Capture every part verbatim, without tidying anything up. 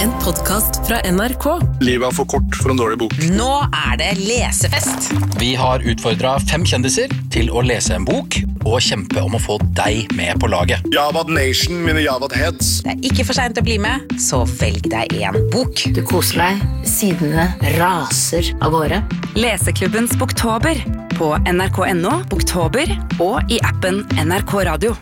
En podcast fra N R K. Livet er for kort for en dårlig bok. Nå er det lesefest. Vi har utfordret fem kjendiser til å lese en bok og kjempe om å få deg med på laget. Javad Nation, mine Javad Heads. Det er ikke for sent å bli med, så velg deg en bok. Du koser deg, sidene raser av gårde. Leseklubbens Boktober på N R K punktum N O, Boktober og i appen N R K Radio.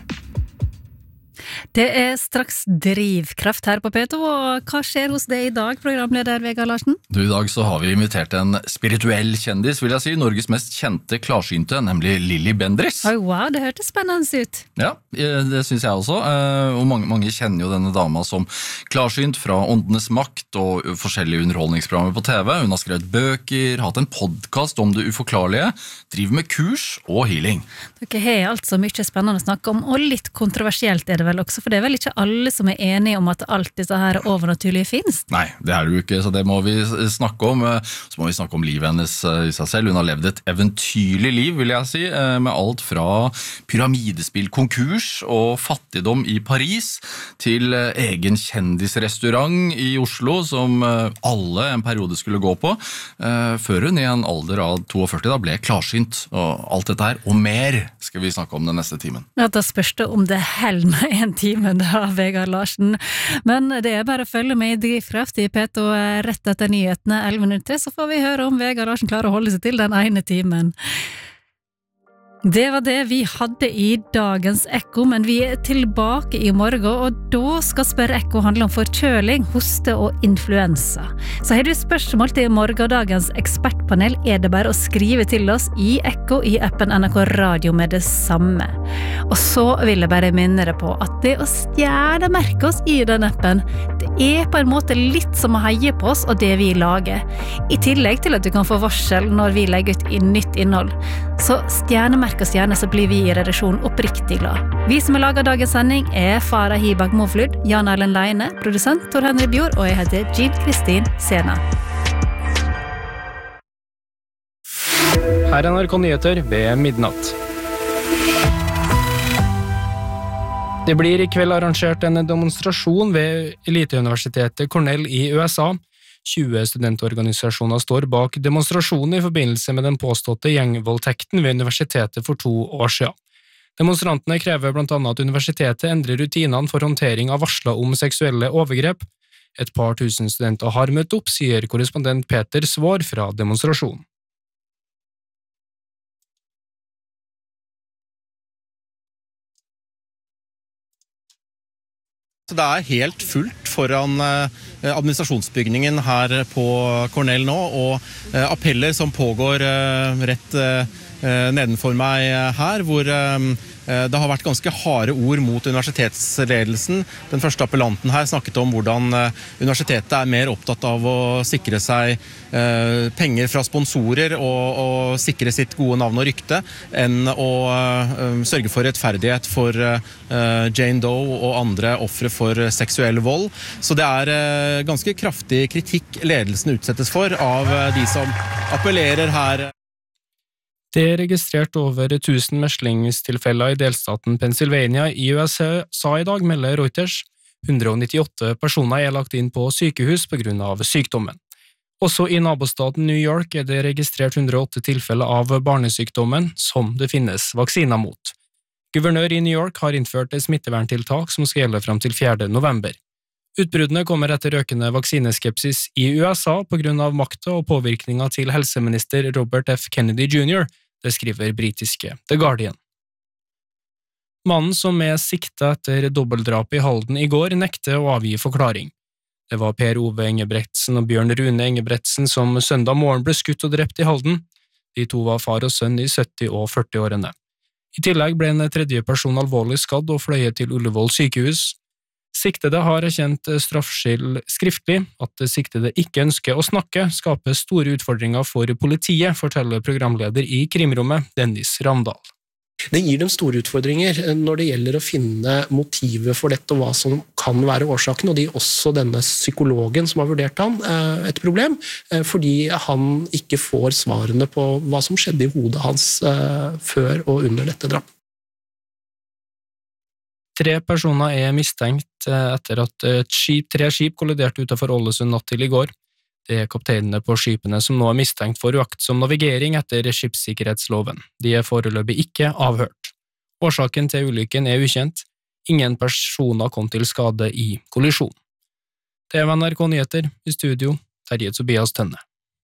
Det er straks drivkraft her på P to, og hva skjer hos deg i dag, programleder Vegard Larsen? Du, i dag så har vi invitert en spirituell kjendis, vil jeg si, Norges mest kjente klarsynte, nemlig Lilly Bendriss. Oh, wow, det hørtes spennende ut. Ja, det synes jeg også, og mange, mange kjenner jo denne dama som klarsynt fra Åndenes makt og forskjellige underholdningsprogrammer på T V. Hun har skrevet bøker, hatt en podcast om det uforklarlige, driver med kurs og healing. Dere har altså mye spennende å snakke om, og litt kontroversielt er det vel også, for det er vel ikke alle som er enige om at alt disse her overnaturlige finnes? Nei, det er det jo ikke, så det må vi snakke om. Så må vi snakke om livet hennes i seg selv. Hun har levd et eventyrlig liv, vil jeg si, med alt fra pyramidespill, konkurs og fattigdom i Paris, til egen kjendisrestaurant i Oslo, som alle en periode skulle gå på, før hun i en alder av førti-to da ble klarsynt. Og alt dette her, og mer, skal vi snakke om den neste timen. Ja, da spørs det om det held med en time da, Vegard Larsen. Men det er bare å følge med i Drivkraft i P to rett etter nyhetene elleve minutter, så får vi høre om Vegard Larsen klarer å holde seg til den ene timen. Det var det vi hadde i dagens Ekko, men vi er tilbake i morgen, og da skal Spør Ekko handle om forkjøling, hoste og influensa. Så har du spørsmål til morgendagens ekspertpanel, er det bare å skrive til oss i Ekko i appen N R K Radio med det samme. Og så vil jeg bare minne deg på at det å stjernemerke oss i den appen, det er på en måte litt som å heie på oss og det vi lager. I tillegg til at du kan få varsel når vi legger ut i nytt innhold. Så stjernemerke oss gjerne, så blir vi i redaksjonen oppriktig glad. Vi som har laget dagens sending er Farah Hibak Moflud, Jan Erlend Leine, produsent Tor Henry Bjord, og jeg heter Jean Kristin Sena. Her er N R K Nyheter ved midnatt. Det blir i kveld arrangert en demonstrasjon ved Eliteuniversitetet Cornell i U S A. tjue studentorganisasjoner står bak demonstrasjonen i forbindelse med den påståtte gjengvoldtekten ved universitetet for to år siden. Demonstrantene krever blant annet at universitetet endrer rutinene for håndtering av varsler om seksuelle overgrep. Et par tusen studenter har møtt opp, sier korrespondent Peter Svår fra demonstrasjonen. Det er helt fullt foran administrasjonsbygningen her på Cornell nå, og appeller som pågår rett nedenfor meg her, hvor det har vært ganske harde ord mot universitetsledelsen. Den første appellanten her snakket om hvordan universitetet er mer opptatt av å sikre seg penger fra sponsorer og, og sikre sitt gode navn og rykte, enn å sørge for rettferdighet for Jane Doe og andre ofre for seksuell vold. Så det er ganske kraftig kritikk ledelsen utsettes for av de som appellerer her. Det er registrert over tusen meslingstilfeller i delstaten Pennsylvania i U S A i dag, melder Reuters. hundre og nittiåtte personer er lagt inn på sykehus på grunn av sykdommen. Også i nabostaten New York er det registrert hundre og åtte tilfeller av barnesykdommen, som det finnes vaksiner mot. Guvernør i New York har innført et smitteverntiltak som skal gjelde frem til fjerde november. Utbruddene kommer etter økende vaksineskepsis i U S A på grunn av makta og påvirkninga til helseminister Robert F. Kennedy junior, det skriver britiske The Guardian. Mannen som er siktet etter dobbeltdrap i Halden i går nekter å avgi forklaring. Det var Per Ove Engebretsen og Bjørn Rune Engebretsen som søndag morgen ble skutt og drept i Halden. De to var far og sønn i sytti- og førti-årene. I tillegg ble en tredje person alvorlig skadd og fløyet til Ullevål sykehus. Siktede har erkjent straffskyld skriftlig. At siktede ikke ønsker å snakke, skaper store utfordringer for politiet, forteller programleder i krimrommet Dennis Ramdal. Det gir dem store utfordringer når det gjelder å finne motivet for dette og hva som kan være årsaken, og det gir også denne psykologen som har vurdert han et problem, fordi han ikke får svarene på hva som skjedde i hodet hans før og under dette drap. Tre personer er mistenkt etter at et skip, tre skip kolliderte utenfor Ålesund natt til i går. Det er kapteinene på skipene som nå er mistenkt for uaktsom navigering etter skipssikkerhetsloven. De er foreløpig ikke avhørt. Årsaken til ulykken er ukjent. Ingen personer kom til skade i kollisjon. Det var N R K Nyheter, i studio, Terje Tobias Tønne.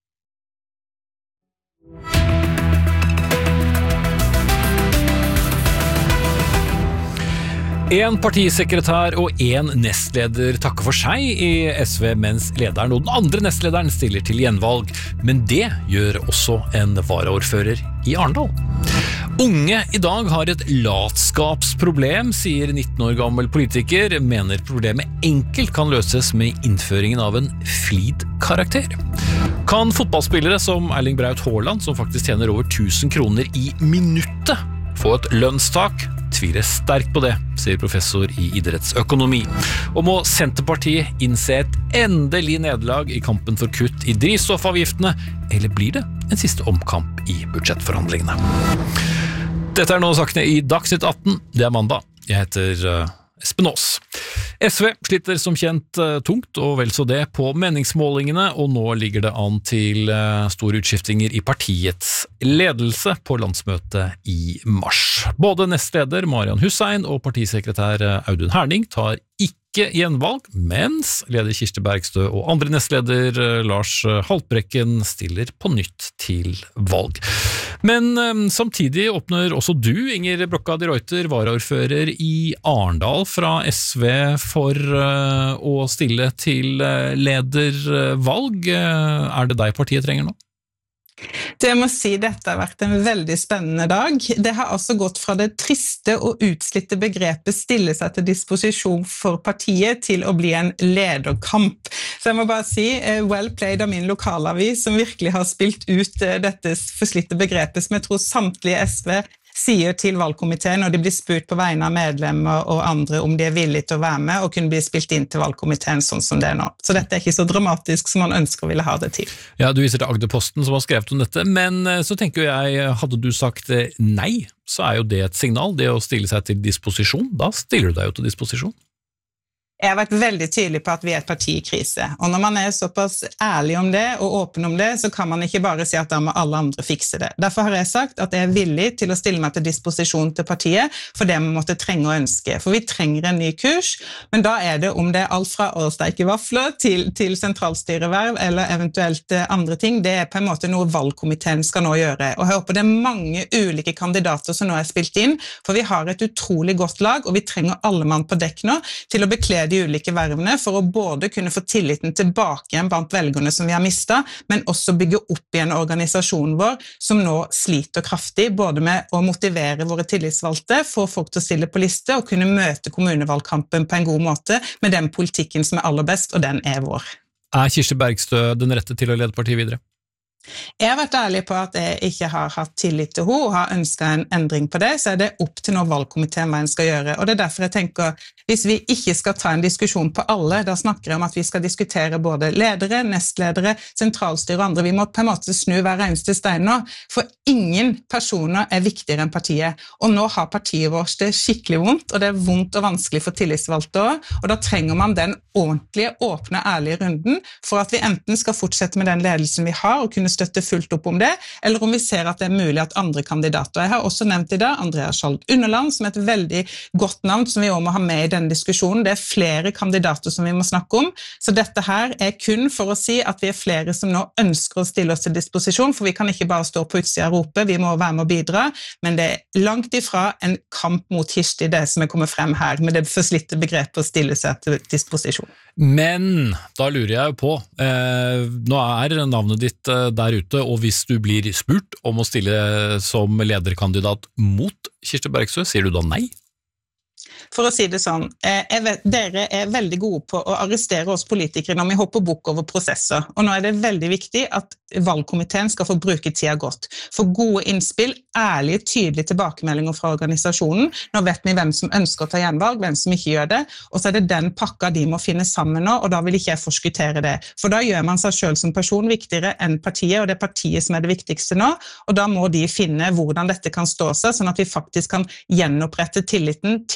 En partisekretær og en nestleder takker for seg i S V, mens lederen og den andre nestlederen stiller til gjenvalg. Men det gjør også en varaordfører i Arendal. Unge i dag har et latskapsproblem, sier nitten år gammel politiker, mener problemet enkelt kan løses med innføringen av en flid-karakter. Kan fotballspillere som Erling Braut Haaland, som faktisk tjener over tusen kroner i minuttet, få et lønnstak? Tviler sterkt på det, sier professor i idrettsøkonomi. Og må Senterpartiet innse et endelig nederlag i kampen for kutt i drivstoffavgiftene, eller blir det en siste omkamp i budsjettforhandlingene? Dette er nå sakene i Dagsnytt atten, det er mandag. Jeg heter Espen Aas. S V sliter som kjent tungt og vel så det på meningsmålingene, og nå ligger det an til store utskiftinger i partiets ledelse på landsmøtet i mars. Både nestleder Marian Hussein og partisekretær Audun Herning tar ikke gjenvalg, mens leder Kirsti Bergstø og andre nestleder Lars Haltbrekken stiller på nytt til valg. Men um, samtidig åpner også du, Inger Brokka de Reuter, varaordfører i Arendal fra S V, for uh, å stille til uh, ledervalg. Uh, er det deg partiet trenger nå? Det jeg må si, dette har vært en veldig spennende dag. Det har altså gått fra det triste og utslitte begrepet stille seg til disposisjon for partiet til å bli en lederkamp. Så jeg må bare si, well played av min lokalavis, som virkelig har spilt ut dette forslitte begrepet, som jeg tror samtlige S V sier til valgkomiteen når de blir spurt på vegne av medlemmer og andre om de er villige til å være med og kunne bli spilt inn til valgkomiteen sånn som det er nå. Så dette er ikke så dramatisk som man ønsker å ville ha det til. Ja, du viser til Agderposten som har skrevet om dette, men så tenker jeg, hadde du sagt nei, så er jo det et signal, det å stille seg til disposisjon. Da stiller du deg jo til disposisjon. Jeg har vært veldig tydelig på at vi er et parti i krise, og når man er såpass ærlig om det og åpen om det, så kan man ikke bare si at da må alle andre fikse det. Derfor har jeg sagt at jeg er villig til å stille meg til disposisjon til partiet for det man måtte trenge og ønske, for vi trenger en ny kurs, men da er det om det er alt fra å steike vafler til, til sentralstyreverv eller eventuelt andre ting, det er på en måte noe valgkomiteen skal nå gjøre, og jeg håper det er mange ulike kandidater som nå er spilt inn, for vi har et utrolig godt lag, og vi trenger alle mann på dekk nå til å bekle de ulike vervene for å både kunne få tilliten tilbake igjen blant velgerne som vi har mistet, men også bygge opp igjen organisasjonen vår som nå sliter kraftig, både med å motivere våre tillitsvalgte, få folk til å stille på liste og kunne møte kommunevalgkampen på en god måte med den politikken som er aller best, og den er vår. Er Kirsti Bergstø den rette til å lede partiet videre? Jeg har vært ærlig på at jeg ikke har hatt tillit til henne og har ønsket en endring på det, så er det opp til nå valgkomiteen hva en skal gjøre. Og det er derfor jeg tenker, hvis vi ikke skal ta en diskusjon på alle, da snakker jeg om at vi skal diskutere både ledere, nestledere, sentralstyre og andre. Vi må på en måte snu hver eneste stein nå, for ingen personer er viktigere enn partiet. Og nå har partiet vårt det skikkelig vondt, og det er vondt og vanskelig for tillitsvalgte også, og da trenger man den ordentlige, åpne, ærlige runden for at vi enten skal fortsette med den ledelsen vi har og kunne støtte fullt opp om det, eller om vi ser at det er mulig at andre kandidater. Jeg har også nevnt i dag Andrea Skjold Underland, som er et veldig godt navn, som vi også må ha med i denne diskusjonen. Det er flere kandidater som vi må snakke om, så dette her er kun for å si at vi er flere som nå ønsker å stille oss til disposisjon, for vi kan ikke bare stå på utsida og rope, vi må være med å bidra, men det er langt ifra en kamp mot Kirsti, det som er kommet frem her, med det forslitte begrepet å stille seg til disposisjon. Men da lurer jeg på, eh, nå er navnet ditt eh, der ute, og hvis du blir spurt om å stille som lederkandidat mot Kirsti Bergstø, sier du da nei? For å si det sånn, jeg vet, dere er veldig gode på å arrestere oss politikere når vi hopper bukk over prosesser, og nå er det veldig viktig at valgkomiteen skal få bruke tida godt. For gode innspill, ærlige, tydelige tilbakemeldinger fra organisasjonen, nå vet vi hvem som ønsker å ta gjenvalg, hvem som ikke gjør det, og så er det den pakka de må finne sammen nå, og da vil ikke jeg forskuttere det. For da gjør man seg selv som person viktigere enn partiet, og det er partiet som er det viktigste nå, og da må de finne hvordan dette kan stå seg, sånn at vi faktisk kan gjenopprette tilliten til både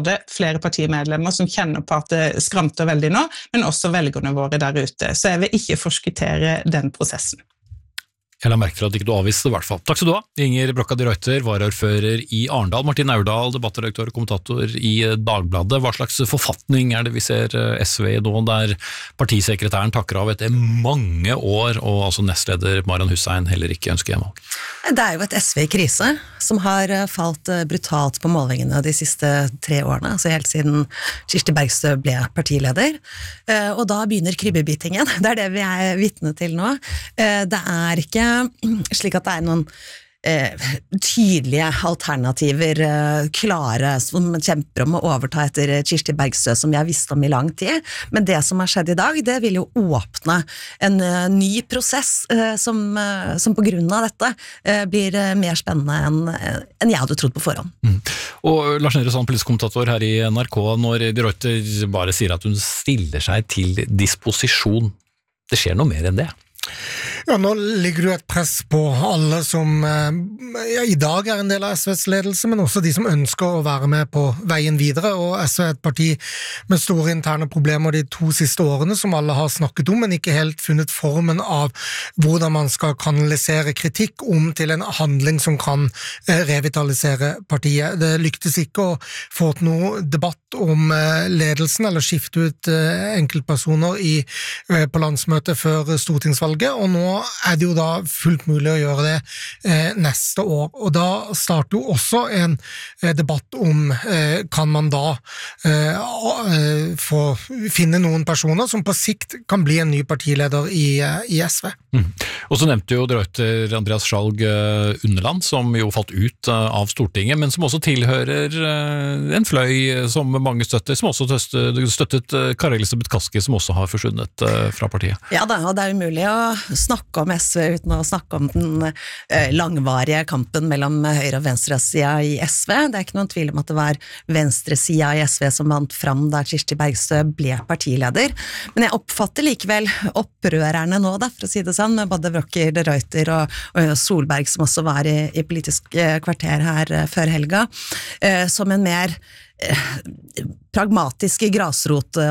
både flere partimedlemmer som kjenner på at det skramter veldig nå, men også velgerne våre der ute. Så jeg vil ikke forskuttere den prosessen. Jeg la merke til at ikke du avviste det i hvert fall. Takk skal du ha, Inger Brokka de Reuter, varaordfører i Arendal, Martin Aurdal, debattredaktør og kommentator i Dagbladet. Hva slags forfatning er det vi ser S V i nå, der partisekretæren takker av etter mange år, og altså nestleder Marian Hussein heller ikke ønsker gjenvalg? Det er jo et S V i krise, som har falt brutalt på målingene de siste tre årene, altså helt siden Kirsti Bergstø ble partileder. Og da begynner krybbebittingen. Det er det vi er vitne til nå. Det er ikke slik at det er noen eh, tydelige alternativer eh, klare som kjemper om å overta etter Kirsti Bergstø som vi har visst om i lang tid, men det som har skjedd i dag, det vil jo åpne en uh, ny prosess uh, som, uh, som på grunn av dette uh, blir uh, mer spennende enn uh, enn jeg hadde trodd på forhånd. Mm. Og Lars Nehru Sand, politisk kommentator her i N R K, når de Reuter bare sier at hun stiller seg til disposisjon, det skjer noe mer enn det? Ja, nå ligger det jo et press på alle som ja, i dag er en del av S Vs ledelse, men også de som ønsker å være med på veien videre, og S V er et parti med store interne problemer de to siste årene, som alle har snakket om, men ikke helt funnet formen av hvordan man skal kanalisere kritikk om til en handling som kan eh, revitalisere partiet. Det lyktes ikke å få til noe debatt om eh, ledelsen, eller skifte ut eh, enkeltpersoner i, eh, på landsmøtet før stortingsvalget, og nå er det jo da fullt mulig å gjøre det eh, neste år. Og da starter jo også en eh, debatt om eh, kan man da eh, få finne noen personer som på sikt kan bli en ny partileder i, i S V. Mm. Og så nevnte jo Reuter Andreas Skjalg Underland, som jo falt ut av Stortinget, men som også tilhører en fløy som mange støtter, som også støttet, støttet Kari Elisabeth Kaski, som også har forsvunnet fra partiet. Ja da, og det er umulig å snakke om S V uten å snakke om den langvarige kampen mellom høyre- og venstresida i S V. Det er ikke noen tvil om at det var venstresida i S V som vant fram da Kirsti Bergstø ble partileder, men jeg oppfatter likevel opprørerne nå, da, for å si det sånn, med både Brokker, de Reuter og, og Solberg, som også var i, i politisk kvarter her før helga, eh, som en mer eh, pragmatiske grasrot